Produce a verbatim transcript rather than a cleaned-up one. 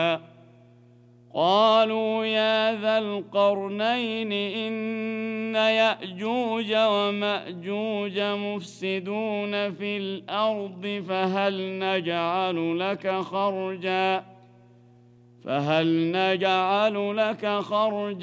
قالوا يا ذا القرنين إن يأجوج ومأجوج مفسدون في الأرض فهل نجعل لك خرجا فهل نجعل لك خرجا